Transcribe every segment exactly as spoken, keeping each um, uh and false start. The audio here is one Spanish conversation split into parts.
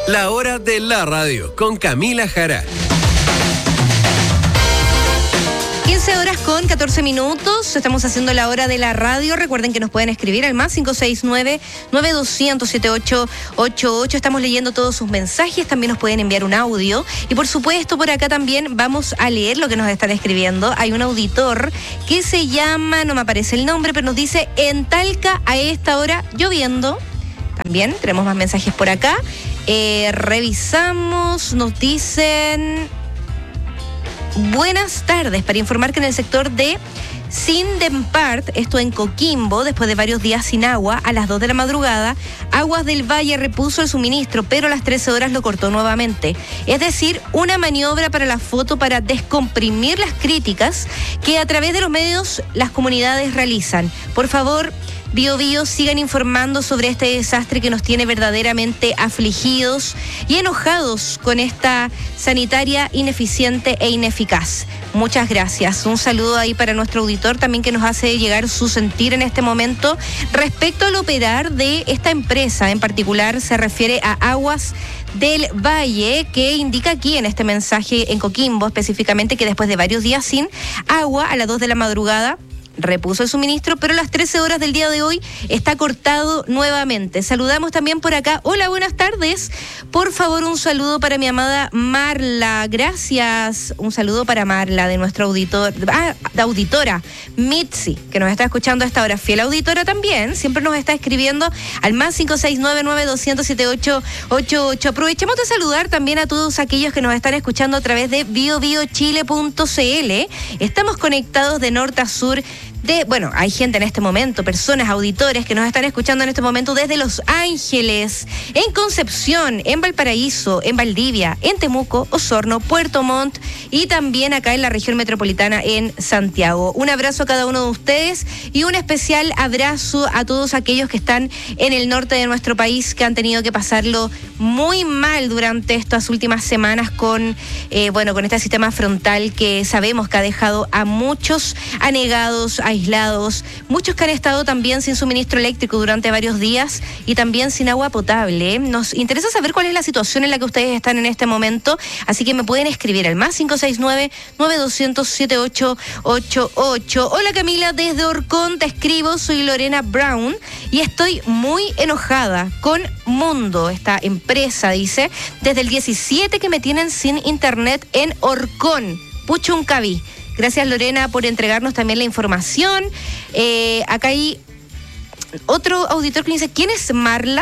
La hora de la radio con Camila Jara. quince horas con catorce minutos, estamos haciendo la hora de la radio. Recuerden que nos pueden escribir al más cinco seis nueve, nueve dos cero cero, siete ocho ocho ocho. Estamos leyendo todos sus mensajes, también nos pueden enviar un audio. Y por supuesto, por acá también vamos a leer lo que nos están escribiendo. Hay un auditor que se llama, no me aparece el nombre, pero nos dice: en Talca a esta hora lloviendo. También tenemos más mensajes por acá. Eh, revisamos, nos dicen... Buenas tardes, para informar que en el sector de Sindempart, esto en Coquimbo, después de varios días sin agua, a las dos de la madrugada, Aguas del Valle repuso el suministro, pero a las trece horas lo cortó nuevamente. Es decir, una maniobra para la foto para descomprimir las críticas que a través de los medios las comunidades realizan. Por favor, Bio Bio, sigan informando sobre este desastre que nos tiene verdaderamente afligidos y enojados con esta sanitaria ineficiente e ineficaz. Muchas gracias. Un saludo ahí para nuestro auditor también, que nos hace llegar su sentir en este momento respecto al operar de esta empresa. En particular se refiere a Aguas del Valle, que indica aquí en este mensaje en Coquimbo específicamente que después de varios días sin agua, a las dos de la madrugada repuso el suministro, pero a las trece horas del día de hoy está cortado nuevamente. Saludamos también por acá. Hola, buenas tardes. Por favor, un saludo para mi amada Marla. Gracias. Un saludo para Marla, de nuestra auditor, ah, de auditora Mitzi, que nos está escuchando a esta hora. Fiel auditora también. Siempre nos está escribiendo al más cinco seis nueve, nueve dos cero cero, siete ocho ocho ocho. Aprovechemos de saludar también a todos aquellos que nos están escuchando a través de bio bio chile punto c l. Estamos conectados de norte a sur. De, bueno, hay gente en este momento, personas, auditores que nos están escuchando en este momento desde Los Ángeles, en Concepción, en Valparaíso, en Valdivia, en Temuco, Osorno, Puerto Montt y también acá en la región metropolitana en Santiago. Un abrazo a cada uno de ustedes y un especial abrazo a todos aquellos que están en el norte de nuestro país, que han tenido que pasarlo muy mal durante estas últimas semanas con, eh, bueno, con este sistema frontal que sabemos que ha dejado a muchos anegados, aislados, muchos que han estado también sin suministro eléctrico durante varios días y también sin agua potable. Nos interesa saber cuál es la situación en la que ustedes están en este momento, así que me pueden escribir al más cinco seis nueve, nueve dos cero cero, siete ocho ocho ocho. Hola Camila, desde Orcón te escribo, soy Lorena Brown y estoy muy enojada con Mundo, esta empresa, dice, desde el diecisiete que me tienen sin internet en Orcón, Puchuncaví. Gracias, Lorena, por entregarnos también la información. Eh, acá hay otro auditor que dice: ¿quién es Marla?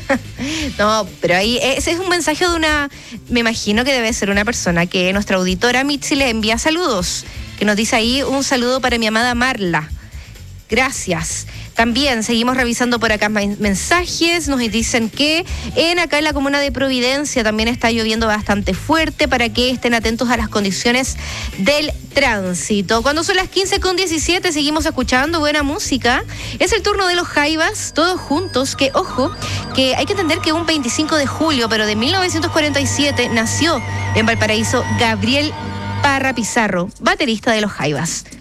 No, pero ahí ese es un mensaje de una, me imagino que debe ser una persona que nuestra auditora Mitzi le envía saludos, que nos dice ahí: un saludo para mi amada Marla. Gracias. También seguimos revisando por acá mensajes. Nos dicen que en acá en la comuna de Providencia también está lloviendo bastante fuerte, para que estén atentos a las condiciones del tránsito. Cuando son las quince con diecisiete seguimos escuchando buena música. Es el turno de los Jaivas, todos juntos, que ojo, que hay que entender que un veinticinco de julio, pero de mil novecientos cuarenta y siete, nació en Valparaíso Gabriel Parra Pizarro, baterista de los Jaivas.